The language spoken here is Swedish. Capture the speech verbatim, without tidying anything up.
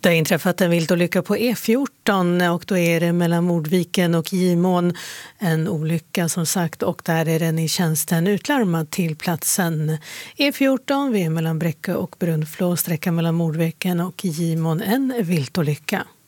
Det har inträffat en viltolycka på E fjorton och då är det mellan Mordviken och Gimon en olycka som sagt, och där är räddningstjänsten utlarmad till platsen. E fjorton, vi är mellan Bräcke och Brunflo, sträckan mellan Mordviken och Gimon, en viltolycka.